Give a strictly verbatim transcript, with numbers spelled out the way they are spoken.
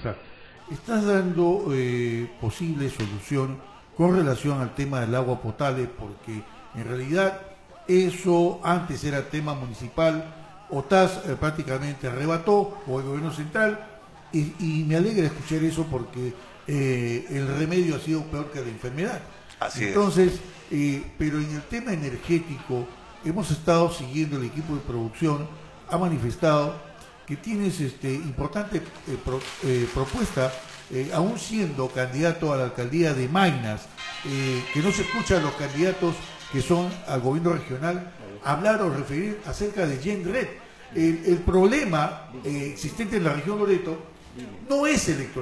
conversar. ¿Estás dando eh, posible solución con relación al tema del agua potable? Porque en realidad eso antes era tema municipal, O T A S eh, prácticamente arrebató, o el gobierno central, y, y me alegra escuchar eso porque eh, el remedio ha sido peor que la enfermedad. Así Entonces, es. eh, pero en el tema energético, hemos estado siguiendo, el equipo de producción ha manifestado que tienes este, importante eh, pro, eh, propuesta, eh, aún siendo candidato a la alcaldía de Maynas, eh, que no se escuchan los candidatos que son al gobierno regional hablar o referir acerca de Genred. El, el problema eh, existente en la región Loreto no es electoral.